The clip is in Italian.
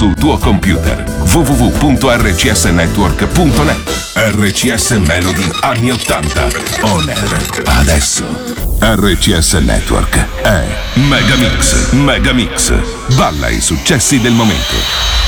sul tuo computer. www.rcsnetwork.net. RCS Melody anni 80. On air adesso. RCS Network è Megamix. Megamix. Balla i successi del momento.